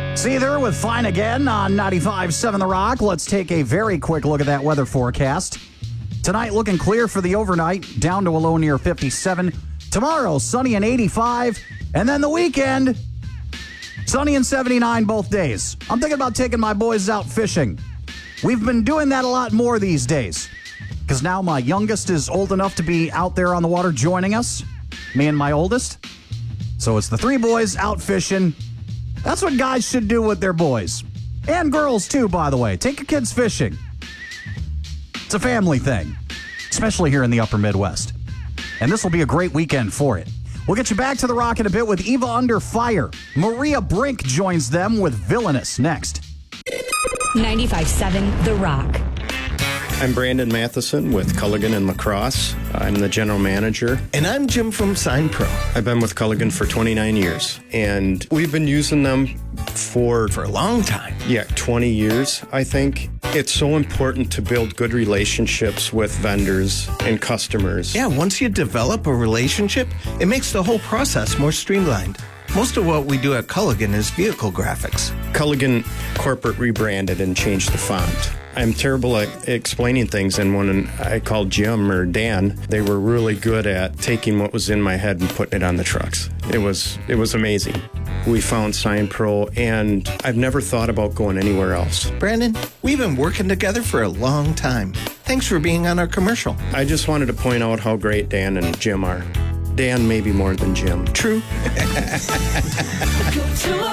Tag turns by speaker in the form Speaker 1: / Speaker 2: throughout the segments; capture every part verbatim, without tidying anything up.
Speaker 1: See you there with Fine Again on ninety-five point seven The Rock. Let's take a very quick look at that weather forecast. Tonight looking clear for the overnight, down to a low near fifty-seven. Tomorrow, sunny and eighty-five. And then the weekend, sunny and seventy-nine both days. I'm thinking about taking my boys out fishing. We've been doing that a lot more these days, because now my youngest is old enough to be out there on the water joining us, me and my oldest. So it's the three boys out fishing. That's what guys should do with their boys. And girls, too, by the way. Take your kids fishing. It's a family thing, especially here in the upper Midwest. And this will be a great weekend for it. We'll get you back to the Rock in a bit with Eva Under Fire. Maria Brink joins them with Villainous next.
Speaker 2: ninety-five point seven The Rock.
Speaker 3: I'm Brandon Matheson with Culligan and Lacrosse. I'm the general manager.
Speaker 4: And I'm Jim from Sign Pro.
Speaker 3: I've been with Culligan for twenty-nine years, and we've been using them for...
Speaker 4: For a long time.
Speaker 3: Yeah, twenty years, I think. It's so important to build good relationships with vendors and customers.
Speaker 4: Yeah, once you develop a relationship, it makes the whole process more streamlined. Most of what we do at Culligan is vehicle graphics.
Speaker 3: Culligan corporate rebranded and changed the font. I'm terrible at explaining things, and when I called Jim or Dan, they were really good at taking what was in my head and putting it on the trucks. It was it was amazing. We found Sign Pro, and I've never thought about going anywhere else.
Speaker 4: Brandon, we've been working together for a long time. Thanks for being on our commercial.
Speaker 3: I just wanted to point out how great Dan and Jim are. Dan maybe more than Jim.
Speaker 4: True.
Speaker 5: Go to a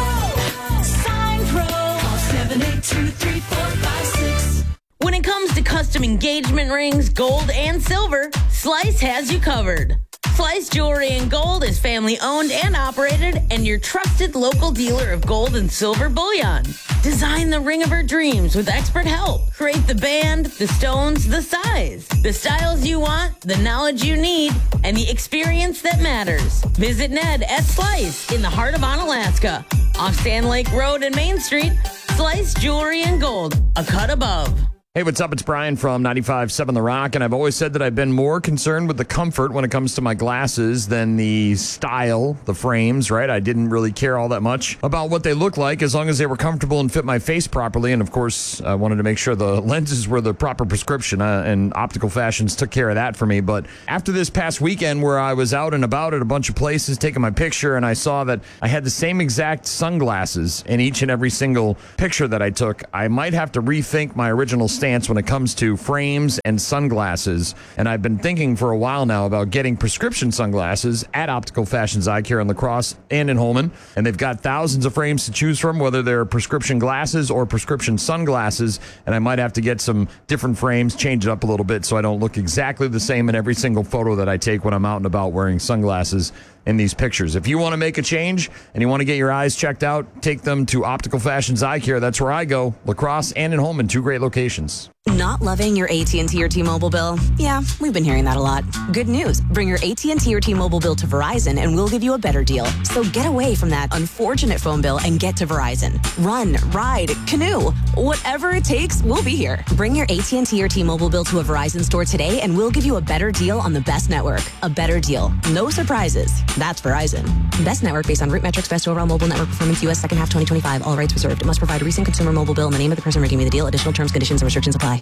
Speaker 5: pro. Sign Pro. Call seven eight two, three four five six.
Speaker 6: When it comes to custom engagement rings, gold and silver, Slice has you covered. Slice Jewelry and Gold is family owned and operated, and your trusted local dealer of gold and silver bullion. Design the ring of her dreams with expert help. Create the band, the stones, the size, the styles you want, the knowledge you need, and the experience that matters. Visit Ned at Slice in the heart of Onalaska. Off Sand Lake Road and Main Street, Slice Jewelry and Gold, a cut above.
Speaker 7: Hey, what's up? It's Brian from ninety-five point seven The Rock, and I've always said that I've been more concerned with the comfort when it comes to my glasses than the style, the frames, right? I didn't really care all that much about what they look like as long as they were comfortable and fit my face properly, and of course, I wanted to make sure the lenses were the proper prescription, uh, and Optical Fashions took care of that for me. But after this past weekend where I was out and about at a bunch of places taking my picture, and I saw that I had the same exact sunglasses in each and every single picture that I took, I might have to rethink my original stance when it comes to frames and sunglasses. And I've been thinking for a while now about getting prescription sunglasses at Optical Fashions Eye Care in La Crosse and in Holmen. And they've got thousands of frames to choose from, whether they're prescription glasses or prescription sunglasses. And I might have to get some different frames, change it up a little bit so I don't look exactly the same in every single photo that I take when I'm out and about wearing sunglasses in these pictures. If you want to make a change and you want to get your eyes checked out, take them to Optical Fashions Eye Care. That's where I go. La Crosse and in Holmen, two great locations.
Speaker 8: Not loving your A T and T or T-Mobile bill? Yeah, we've been hearing that a lot. Good news. Bring your A T and T or T-Mobile bill to Verizon and we'll give you a better deal. So get away from that unfortunate phone bill and get to Verizon. Run, ride, canoe. Whatever it takes, we'll be here. Bring your A T and T or T-Mobile bill to a Verizon store today and we'll give you a better deal on the best network. A better deal. No surprises. That's Verizon. Best network based on root metrics, best overall mobile network performance, U S second half twenty twenty-five. All rights reserved. It must provide a recent consumer mobile bill in the name of the person redeeming the deal. Additional terms, conditions, and restrictions apply.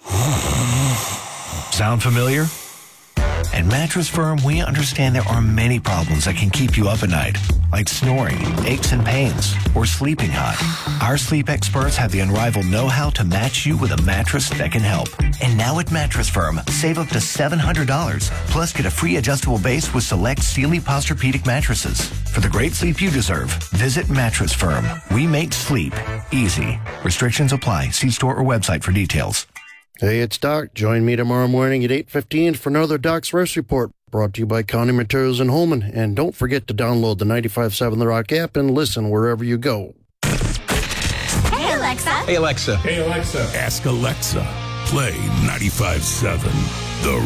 Speaker 9: Sound familiar? At Mattress Firm, we understand there are many problems that can keep you up at night, like snoring, aches and pains, or sleeping hot. Our sleep experts have the unrivaled know-how to match you with a mattress that can help. And now at Mattress Firm, save up to seven hundred dollars, plus get a free adjustable base with select Sealy Posturepedic mattresses. For the great sleep you deserve, visit Mattress Firm. We make sleep easy. Restrictions apply. See store or website for details.
Speaker 10: Hey, it's Doc. Join me tomorrow morning at eight fifteen for another Doc's Rest Report, brought to you by County Materials in Holmen. And don't forget to download the ninety-five point seven The Rock app and listen wherever you go.
Speaker 5: Hey, Alexa.
Speaker 4: Hey, Alexa.
Speaker 11: Hey, Alexa.
Speaker 12: Ask Alexa. Play ninety-five point seven The